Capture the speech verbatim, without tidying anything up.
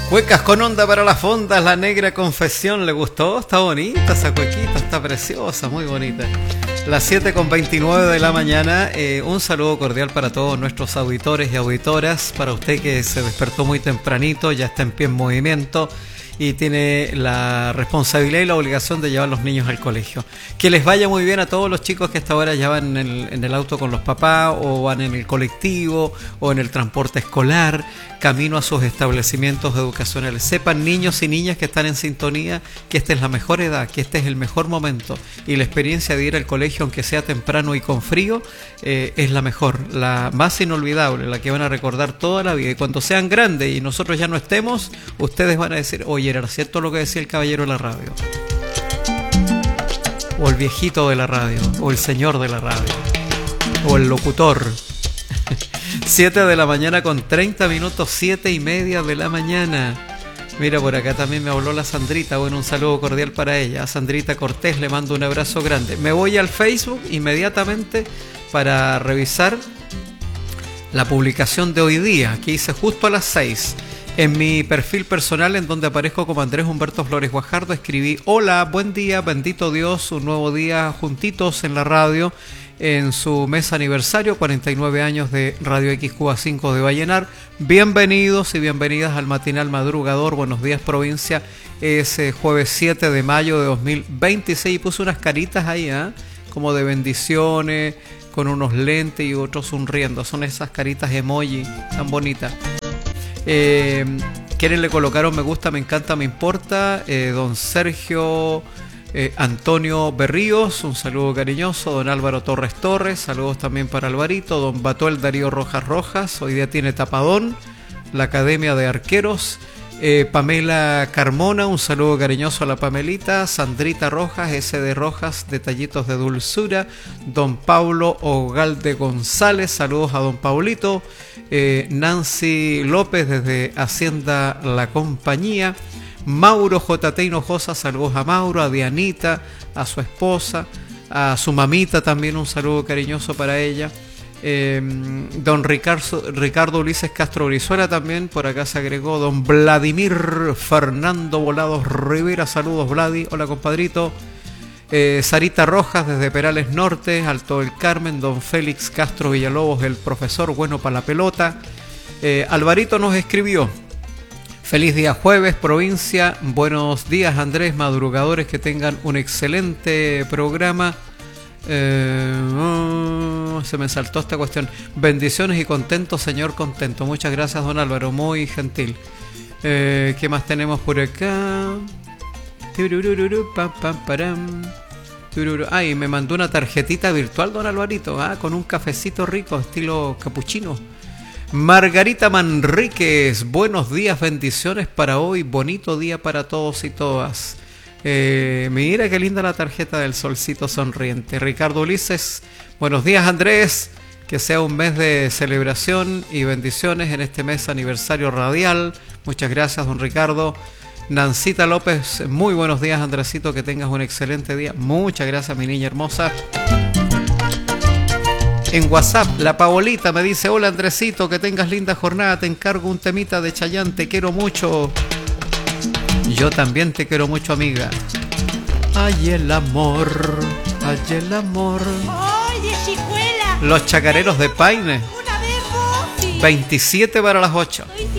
Cuecas con onda para las fondas, la negra confesión. ¿Le gustó? Está bonita esa cuequita, está preciosa, muy bonita. Las siete con veintinueve de la mañana, eh, un saludo cordial para todos nuestros auditores y auditoras. Para usted que se despertó muy tempranito, ya está en pie en movimiento y tiene la responsabilidad y la obligación de llevar a los niños al colegio. Que les vaya muy bien a todos los chicos que hasta ahora ya van en el, en el auto con los papás, o van en el colectivo, o en el transporte escolar, camino a sus establecimientos educacionales. Sepan, niños y niñas que están en sintonía, que esta es la mejor edad, que este es el mejor momento, y la experiencia de ir al colegio, aunque sea temprano y con frío, eh, es la mejor, la más inolvidable, la que van a recordar toda la vida. Y cuando sean grandes y nosotros ya no estemos, ustedes van a decir: oye, era cierto lo que decía el caballero de la radio, o el viejito de la radio, o el señor de la radio, o el locutor. siete de la mañana con treinta minutos, siete y media de la mañana. Mira, por acá también me habló la Sandrita. Bueno, un saludo cordial para ella. A Sandrita Cortés le mando un abrazo grande. Me voy al Facebook inmediatamente para revisar la publicación de hoy día, que hice justo a las seis. En mi perfil personal, en donde aparezco como Andrés Humberto Flores Guajardo, escribí: hola, buen día, bendito Dios, un nuevo día juntitos en la radio, en su mes aniversario, cuarenta y nueve años de Radio X Cuba cinco de Vallenar. Bienvenidos y bienvenidas al matinal madrugador. Buenos días, provincia. Es eh, jueves siete de mayo de dos mil veintiséis. Y puse unas caritas ahí, ¿eh? Como de bendiciones, con unos lentes y otros sonriendo. Son esas caritas emoji tan bonitas. Eh, ¿Quiénes le colocaron me gusta, me encanta, me importa? Eh, don Sergio eh, Antonio Berríos, un saludo cariñoso. Don Álvaro Torres Torres, saludos también para Alvarito. Don Batuel Darío Rojas Rojas, hoy día tiene tapadón. La Academia de Arqueros. eh, Pamela Carmona, un saludo cariñoso a la Pamelita. Sandrita Rojas, S de Rojas, detallitos de dulzura. Don Paulo Ogalde González, saludos a don Paulito. Eh, Nancy López desde Hacienda La Compañía. Mauro J T Hinojosa, saludos a Mauro, a Dianita, a su esposa, a su mamita también, un saludo cariñoso para ella. Eh, don Ricardo, Ricardo Ulises Castro Brizuela también, por acá se agregó. Don Vladimir Fernando Volados Rivera, saludos Vladi, hola compadrito. Eh, Sarita Rojas desde Perales Norte, Alto del Carmen. Don Félix Castro Villalobos, el profesor bueno para la pelota. eh, Alvarito nos escribió: feliz día jueves, provincia. Buenos días, Andrés, madrugadores, que tengan un excelente programa. Eh, oh, se me saltó esta cuestión. Bendiciones y contento, señor contento. Muchas gracias, don Álvaro, muy gentil. Eh, ¿Qué más tenemos por acá? Ay, me mandó una tarjetita virtual don Alvarito, ah, con un cafecito rico, estilo capuchino. Margarita Manríquez, buenos días, bendiciones para hoy, bonito día para todos y todas. Eh, mira qué linda la tarjeta del solcito sonriente. Ricardo Ulises, buenos días Andrés, que sea un mes de celebración y bendiciones en este mes aniversario radial. Muchas gracias, don Ricardo. Nancita López, muy buenos días Andresito, que tengas un excelente día. Muchas gracias, mi niña hermosa. En WhatsApp, la Paolita me dice: hola Andresito, que tengas linda jornada, te encargo un temita de Chayanne, te quiero mucho. Yo también te quiero mucho, amiga. Ay, el amor, ay, el amor. Oye, chicuela. Los chacareros de Paine. Una vez vos, sí. veintisiete para las ocho. Estoy